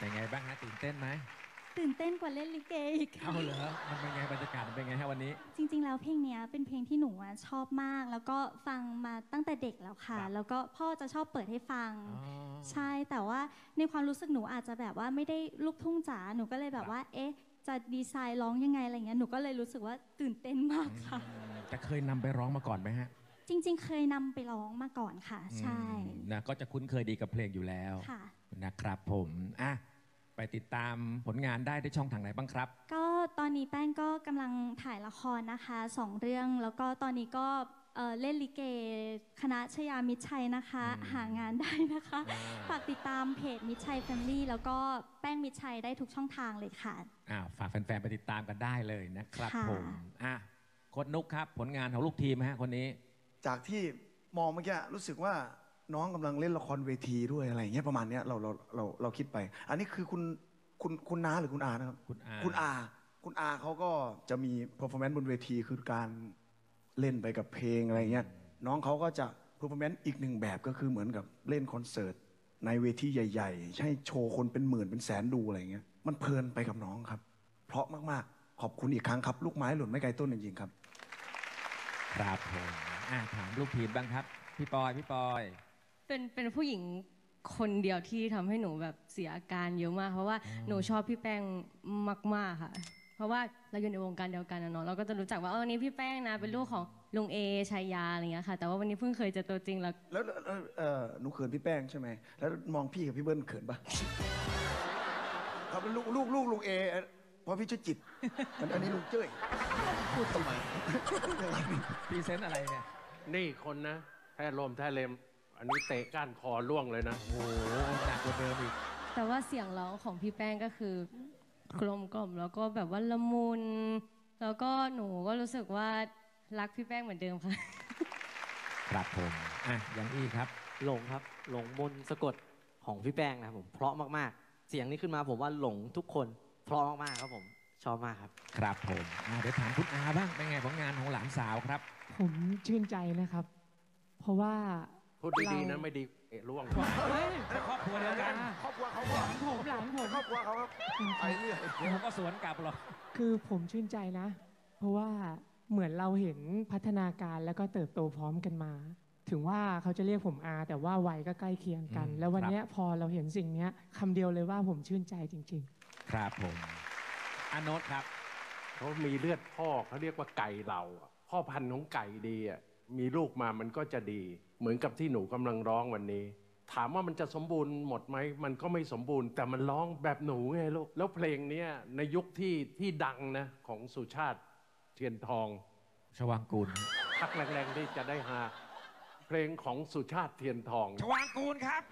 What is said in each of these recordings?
เป็นไงบ้างฮะตื่นเต้นไหมตื่นเต้นกว่าเล่นลิเกอีกค่ะเอาเหรอมันเป็นไงบรรยากาศมันเป็นไงฮะวันนี้จริงๆแล้วเพลงนี้เป็นเพลงที่หนูชอบมากแล้วก็ฟังมาตั้งแต่เด็กแล้วค่ะแล้วก็พ่อจะชอบเปิดให้ฟังใช่แต่ว่าในความรู้สึกหนูอาจจะแบบว่าไม่ได้ลูกทุ่งจ๋าหนูก็เลยแบบว่าเอ๊ะจะดีไซน์ร้องยังไงอะไรเงี้ยหนูก็เลยรู้สึกว่าตื่นเต้นมากค่ะแต่เคยนำไปร้องมาก่อนไหมฮะจริงๆเคยนำไปร้องมาก่อนค่ะใช่นะก็จะคุ้นเคยดีกับเพลงอยู่แล้วนะครับผมไปติดตามผลงานได้ที่ช่องทางไหนบ้างครับก็ตอนนี้แป้งก็กำลังถ่ายละครนะคะ2 เรื่องแล้วก็ตอนนี้ก็เล่นลิเกคณะชยามิตรชัยนะคะหางานได้นะคะฝากติดตามเพจมิตรชัยแฟมิลี่แล้วก็แป้งมิตรชัยได้ทุกช่องทางเลยค่ะฝากแฟนๆไปติดตามกันได้เลยนะครับผมโค้ชนุกครับผลงานของลูกทีมฮะคนนี้จากที่มองเมื่อกี้รู้สึกว่าน้องกำลังเล่นละครเวทีด้วยอะไรอย่างเงี้ยประมาณเนี้ยเราคิดไปอันนี้คือคุณน้าหรือคุณอานะครับคุณอาเขาก็จะมี performance บนเวทีคือการเล่นไปกับเพลงอะไรเงี้ยน้องเขาก็จะ performance อีกหนึ่งแบบก็คือเหมือนกับเล่นคอนเสิร์ตในเวทีใหญ่ๆให้โชว์คนเป็นหมื่นเป็นแสนดูอะไรเงี้ยมันเพลินไปกับน้องครับเพราะมากๆขอบคุณอีกครั้งครับลูกไม้หล่นไม่ไกลต้นจริงๆครับครับผมถามลูกทีมบ้างครับพี่ปอยเป็นผู้หญิงคนเดียวที่ทำให้หนูแบบเสียอาการเยอะมากเพราะว่าหนูชอบพี่แป้งมากๆค่ะเพราะว่าเราอยู่ในวงการเดียวกันนะเนาะเราก็จะรู้จักว่านี่พี่แป้งนะเป็นลูกของลุงเอชัยยาอะไรเงี้ยค่ะแต่ว่าวันนี้เพิ่งเคยเจอตัวจริงแล้วหนูเขินพี่แป้งใช่ไหมแล้วมองพี่กับพี่เบิ้ลเขินปะเขาเป็นลูกลุงเอเพราะพี่ชื่อจิตอันนี้ลุงเจ้ยพูดทำไมพรีเซนต์อะไรเนี่ยนี่คนนะแท้ลมแท้เลมอันนี้เตะก้านคอล่วงเลยนะโอ้โหหนักกว่าเดิมอีกแต่ว่าเสียงร้องของพี่แป้งก็คือกลมกล่อมแล้วก็แบบว่าละมุนแล้วก็หนูก็รู้สึกว่ารักพี่แป้งเหมือนเดิมค่ะครับผมอย่างอี้ครับหลงครับหลงมนสะกดของพี่แป้งนะครับผมเพราะมากๆเสียงนี้ขึ้นมาผมว่าหลงทุกคนเพราะมากๆครับผมชอบมากครับครับผมเดี๋ยวถามคุณอาบ้างเป็นไงผลงานของหลานสาวครับผมชื่นใจนะครับเพราะว่าพูดดีๆนะไม่ดีร่วงครอบครัวเดียวกันครอบครัวเขาหลังผมครอบครัวเขาครับไปเรื่อยเดี๋ยวเขาก็สวนกลับหรอกคือผมชื่นใจนะเพราะว่าเหมือนเราเห็นพัฒนาการแล้วก็เติบโตพร้อมกันมาถึงว่าเขาจะเรียกผมอาแต่ว่าวัยก็ใกล้เคียงกันแล้ววันนี้พอเราเห็นสิ่งนี้คำเดียวเลยว่าผมชื่นใจจริงๆครับผมโน้ตครับเขามีเลือดพ่อเขาเรียกว่าไก่เราพ่อพันธุ์ของไก่ดีมีลูกมามันก็จะดีเหมือนกับที่หนูกำลังร้องวันนี้ถามว่ามันจะสมบูรณ์หมดไหมมันก็ไม่สมบูรณ์แต่มันร้องแบบหนูไงลูกแล้วเพลงนี้ในยุคที่ดังนะของสุชาติเทียนทองชวางกูลพักแรงๆที่จะได้หาเพลงของสุชาติเทียนทองชวางกูลครับ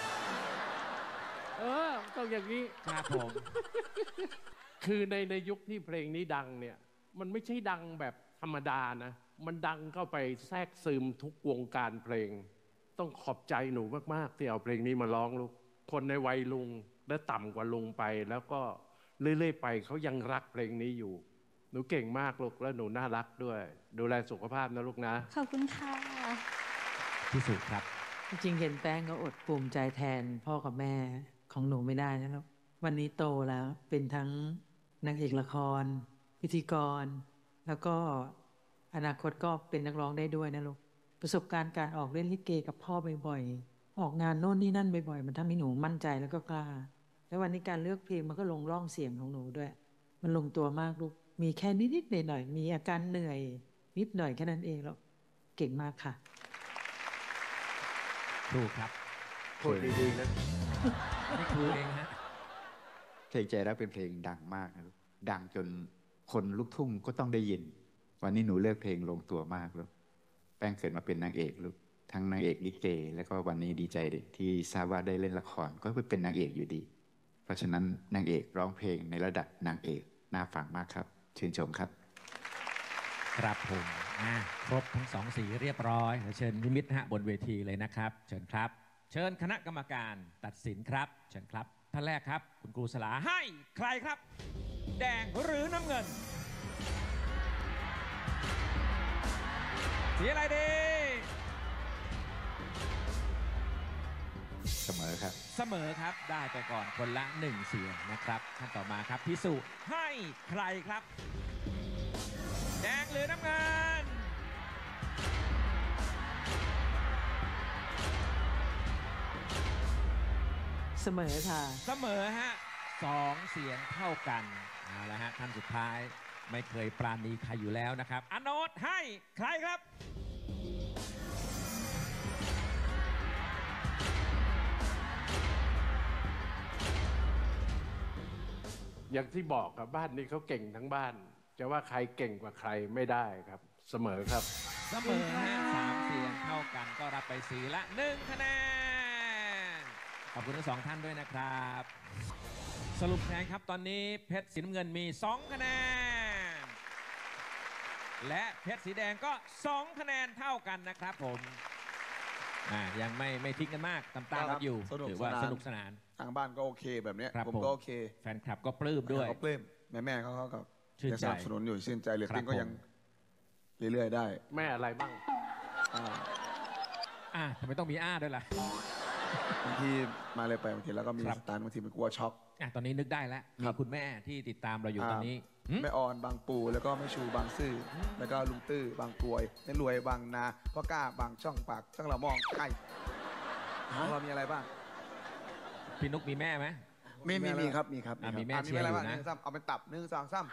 ต้องอย่างนี้ครับผมคือในยุคที่เพลงนี้ดังเนี่ยมันไม่ใช่ดังแบบธรรมดานะมันดังเข้าไปแทรกซึมทุกวงการเพลงต้องขอบใจหนูมากๆที่เอาเพลงนี้มาร้องลูกคนในวัยลุงและต่ำกว่าลุงไปแล้วก็เรื่อยๆไปเขายังรักเพลงนี้อยู่หนูเก่งมากลูกและหนูน่ารักด้วยดูแลสุขภาพนะลูกนะขอบคุณค่ะที่สุดครับจริงๆเห็นแป้งก็อดภูมิใจแทนพ่อกับแม่ของหนูไม่ได้นะครับวันนี้โตแล้วเป็นทั้งนางเอกละครพิธีกรแล้วก็อนาคตก็เป็นนักร้องได้ด้วยนะลูกประสบการณ์การออกเล่นลิเกกับพ่อบ่อยๆออกงานโน่นนี่นั่นบ่อยๆมันทำให้หนูมั่นใจแล้วก็กล้าแล้ววันนี้การเลือกเพลงมันก็ลงร่องเสียงของหนูด้วยมันลงตัวมากลูกมีแค่นิดๆหน่อยๆมีอาการเหนื่อยนิดหน่อยแค่นั้นเองแล้วเก่งมากค่ะครูครับพูดดีๆนะนี่ครูเองฮะเพลงใจรักเป็นเพลงดังมากนะดังจนคนลูกทุ่งก็ต้องได้ยินวันนี้หนูเลือกเพลงลงตัวมากลูกแป้งเกิดมาเป็นนางเอกลูกทั้งนางเอกลิเกแล้วก็วันนี้ดีใจที่ทราบว่าได้เล่นละครก็เป็นนางเอกอยู่ดีเพราะฉะนั้นนางเอกร้องเพลงในระดับนางเอกน่าฟังมากครับชื่นชมครับครับผมครบทั้ง2 สีเรียบร้อยเชิญนิมิตฮะบนเวทีเลยนะครับเชิญครับเชิญคณะกรรมการตัดสินครับเชิญครับท่านแรกครับคุณครูสลาให้ใครครับแดงหรือน้ำเงินสีอะไรดีเสมอครับเสมอครับได้ไปก่อนคนละ1 เสียงนะครับท่านต่อมาครับพี่สุให้ใครครับ แดงหรือน้ำเงินเสมอค่ะเสมอฮะ2 เสียงเท่ากันเอาละฮะท่านสุดท้ายไม่เคยปราณีใครอยู่แล้วนะครับอโนตให้ใครครับอย่างที่บอกครับบ้านนี้เขาเก่งทั้งบ้าน จะว่าใครเก่งกว่าใครไม่ได้ครับ เสมอครับเสมอฮะ3 เสียงเท่ากันก็รับไปสีละ1 คะแนนขอบคุณทั้ง2 ท่านด้วยนะครับ สรุปคะแนนครับตอนนี้เพชรสีน้ำเงินมี2 คะแนน และเพชรสีแดงก็2 คะแนนเท่ากันนะครับผมยังไม่ทิ้งกันมากตามๆกันอยู่ถือว่าสนุกสนานทางบ้านก็โอเคแบบเนี้ยครับผมก็โอเคแฟนคลับก็ปลื้มด้วยเขาปลื้มแม่เขาก็ชื่นใจสนับสนุนอยู่ชื่นใจเรตติ้งครับก็ยังเรื่อยๆได้แม่อะไรบ้างทำไมต้องมีด้วยล่ะบางทีมาเลยไปบางทีแล้วก็มีครับสตาร์ทบางทีมันกลัวช็อกตอนนี้นึกได้แล้วคมีรับคุณแม่ที่ติดตามเราอยู่ตอนนี้แม่ออนบางปูแล้วก็แม่ชูบางซื่ออแล้วก็ลุงตื้อบางกรวยแม่รวยบางนาพ่อกล้าบางช่องปากช่างเรามองใกล้เรามีอะไรบ้างพี่นุกมีแม่ไหมมีครับมีครับมีแม่มีเชียร์อะไรอยู่บ้างนะ 1 2เอาเป็นตับ1 2 3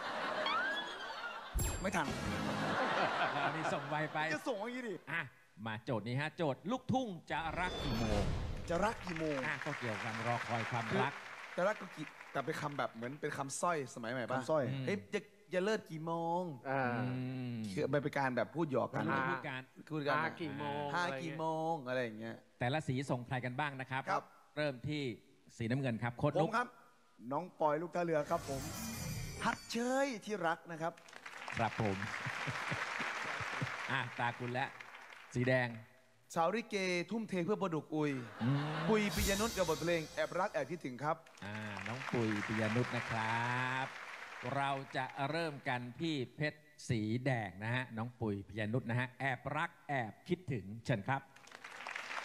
ไม่ทันอันนี้ส่งไวไปจะส่งอย่างนี้ดิมาโจทย์นี้ฮะโจทย์ลูกทุ่งจะรักกี่โมงจะรักกี่โมงก็เกี่ยวกับรอคอยความรักจะรักก็กี่แต่เป็นคำแบบเหมือนเป็นคำสร้อยสมัยใหม่ป่ะคำสร้อยเฮ้ยจะเลิกกี่โมง คือมันเป็นการแบบพูดหยอกกันพูดกันพูดกันหากี่โมงห้าอะไรเงี้ยกี่โมงอะไรอย่างเงี้ยแต่ละสีส่งใครกันบ้างนะครับครับเริ่มที่สีน้ำเงินครับโค้ดผนุมกครับ น้องปอยลูกท่าเรือครับผมฮัดเชยที่รักนะครับครับผม ตาคุณและสีแดงสาวริเกทุ่มเทเพื่อประดุกอุยปุยปิยนุชกับบทเพลงแอบรักแอบคิดถึงครับน้องปุยปิยนุชนะครับ เราจะเริ่มกันที่เพชรสีแดงนะฮะน้องปุยปิยนุชนะฮะแอบรักแอบคิดถึงเชิญครับ